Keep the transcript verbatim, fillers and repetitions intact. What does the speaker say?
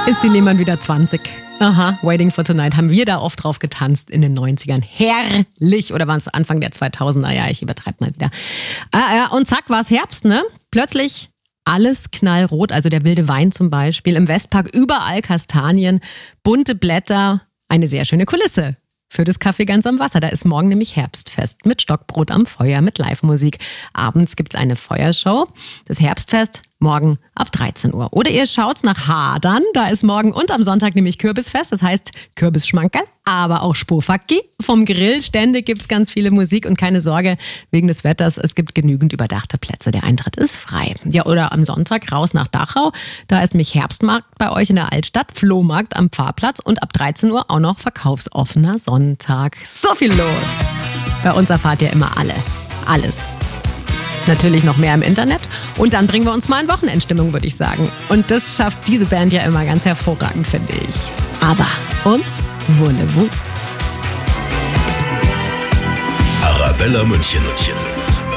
Ist die Lehmann wieder zwanzig. Aha, Waiting for Tonight haben wir da oft drauf getanzt in den neunzigern. Herrlich. Oder waren es Anfang der zweitausender? Ja, ich übertreibe mal wieder. Ah, ja, und zack, war es Herbst, ne? Plötzlich alles knallrot, also der wilde Wein zum Beispiel. Im Westpark überall Kastanien, bunte Blätter. Eine sehr schöne Kulisse für das Café ganz am Wasser. Da ist morgen nämlich Herbstfest mit Stockbrot am Feuer, mit Live-Musik. Abends gibt's eine Feuershow. Das Herbstfest morgen ab dreizehn Uhr. Oder ihr schaut nach Hadern. Da ist morgen und am Sonntag nämlich Kürbisfest. Das heißt Kürbisschmankerl, aber auch Spofacki. Vom Grill ständig gibt's ganz viele Musik und keine Sorge wegen des Wetters. Es gibt genügend überdachte Plätze. Der Eintritt ist frei. Ja, oder am Sonntag raus nach Dachau. Da ist nämlich Herbstmarkt bei euch in der Altstadt, Flohmarkt am Pfarrplatz und ab dreizehn Uhr auch noch verkaufsoffener Sonntag. So viel los. Bei uns erfahrt ihr immer alle. Alles. Natürlich noch mehr im Internet. Und dann bringen wir uns mal in Wochenendstimmung, würde ich sagen. Und das schafft diese Band ja immer ganz hervorragend, finde ich. Aber uns Voulez-vous? Arabella München.